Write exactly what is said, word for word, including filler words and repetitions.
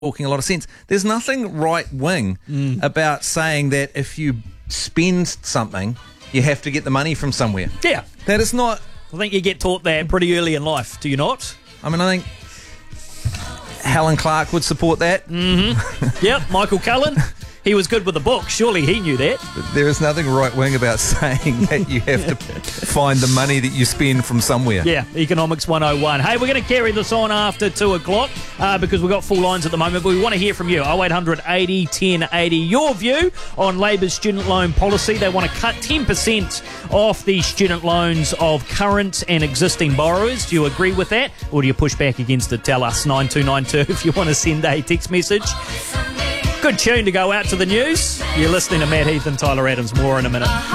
talking a lot of sense. There's nothing right-wing Mm. about saying that if you spend something, you have to get the money from somewhere. Yeah. That is not... I think you get taught that pretty early in life, do you not? I mean, I think Helen Clark would support that. Mm-hmm. Yep, Michael Cullen. He was good with the book. Surely he knew that. There is nothing right-wing about saying that you have to find the money that you spend from somewhere. Yeah, Economics one oh one. Hey, we're going to carry this on after two o'clock uh, because we've got full lines at the moment, but we want to hear from you. oh eight hundred eighty ten eighty. Your view on Labor's student loan policy. They want to cut ten percent off the student loans of current and existing borrowers. Do you agree with that? Or do you push back against it? Tell us, nine two nine two, if you want to send a text message. Good tune to go out to the news. You're listening to Matt Heath and Tyler Adams. More in a minute.